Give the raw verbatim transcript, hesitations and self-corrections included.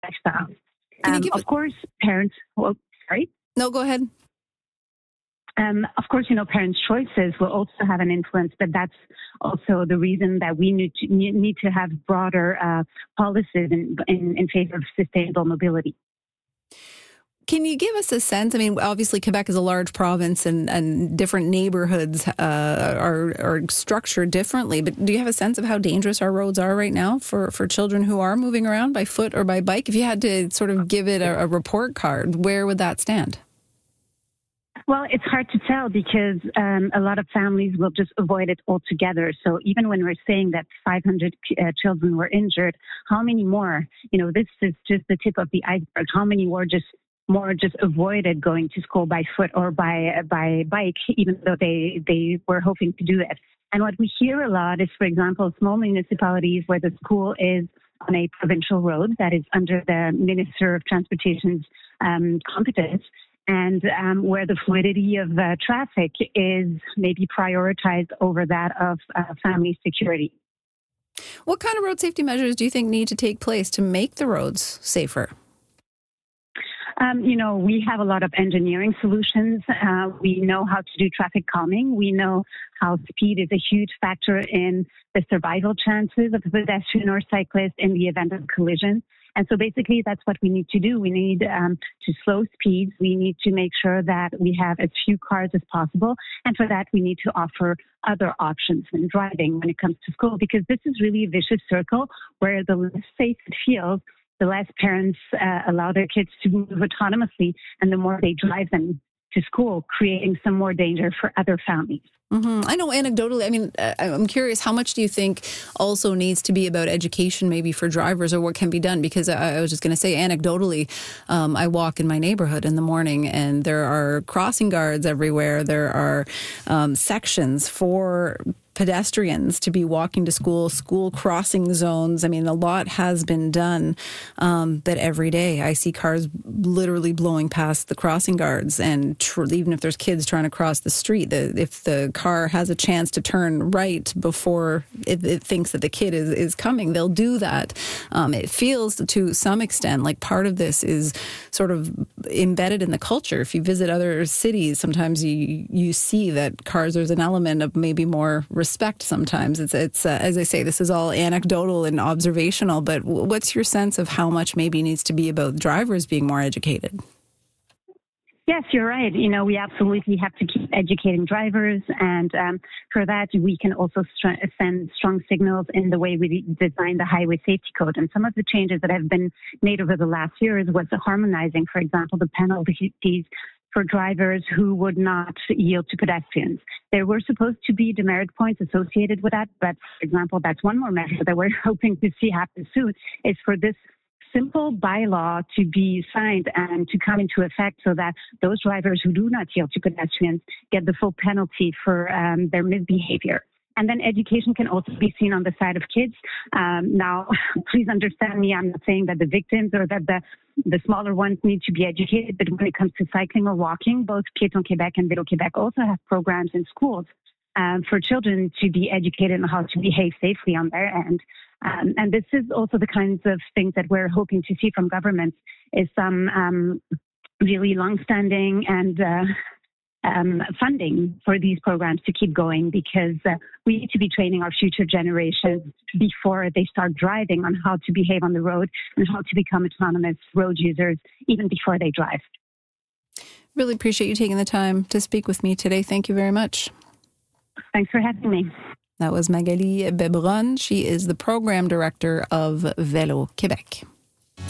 lifestyle. Can you Um, give of it- course, parents. Well, sorry. No, go ahead. Um, of course, you know, parents' choices will also have an influence, but that's also the reason that we need to need to have broader uh, policies in, in in favor of sustainable mobility. Can you give us a sense? I mean, obviously, Quebec is a large province, and, and different neighborhoods uh, are are structured differently. But do you have a sense of how dangerous our roads are right now for, for children who are moving around by foot or by bike? If you had to sort of give it a, a report card, where would that stand? Well, it's hard to tell because um, a lot of families will just avoid it altogether. So even when we're saying that five hundred uh, children were injured, how many more? You know, this is just the tip of the iceberg. How many more just more just avoided going to school by foot or by uh, by bike, even though they they were hoping to do that? And what we hear a lot is, for example, small municipalities where the school is on a provincial road that is under the Minister of Transportation's um, competence, and um, where the fluidity of uh, traffic is maybe prioritized over that of uh, family security. What kind of road safety measures do you think need to take place to make the roads safer? Um, you know, we have a lot of engineering solutions. Uh, we know how to do traffic calming. We know how speed is a huge factor in the survival chances of a pedestrian or cyclist in the event of collision. And so basically, that's what we need to do. We need um, to slow speeds. We need to make sure that we have as few cars as possible. And for that, we need to offer other options when driving when it comes to school, because this is really a vicious circle where the less safe it feels, the less parents uh, allow their kids to move autonomously, and the more they drive them to school, creating some more danger for other families. Mm-hmm. I know anecdotally, I mean, uh, I'm curious, how much do you think also needs to be about education maybe for drivers, or what can be done? Because I, I was just going to say anecdotally, um, I walk in my neighborhood in the morning and there are crossing guards everywhere. There are um, sections for pedestrians to be walking to school, school crossing zones. I mean, a lot has been done, um, but every day I see cars literally blowing past the crossing guards, and tr- even if there's kids trying to cross the street, the, if the car has a chance to turn right before it, it thinks that the kid is, is coming, they'll do that. Um, it feels to some extent like part of this is sort of embedded in the culture. If you visit other cities, sometimes you you see that cars, there's an element of maybe more respect sometimes. It's, it's uh, as I say, this is all anecdotal and observational, but what's your sense of how much maybe needs to be about drivers being more educated? Yes, you're right. You know, we absolutely have to keep educating drivers, and um, for that, we can also str- send strong signals in the way we design the highway safety code. And some of the changes that have been made over the last years was harmonizing, for example, the penalties for drivers who would not yield to pedestrians. There were supposed to be demerit points associated with that, but for example, that's one more measure that we're hoping to see happen soon, is for this simple bylaw to be signed and to come into effect so that those drivers who do not yield to pedestrians get the full penalty for um, their misbehavior. And then education can also be seen on the side of kids. Um, now, please understand me, I'm not saying that the victims or that the, the smaller ones need to be educated, but when it comes to cycling or walking, both Piétons Québec and Vélo Québec also have programs in schools um, for children to be educated on how to behave safely on their end. Um, and this is also the kinds of things that we're hoping to see from governments, is some um, really long-standing and uh, um, funding for these programs to keep going, because uh, we need to be training our future generations before they start driving on how to behave on the road and how to become autonomous road users, even before they drive. Really appreciate you taking the time to speak with me today. Thank you very much. Thanks for having me. That was Magali Bebron. She is the program director of Vélo Québec.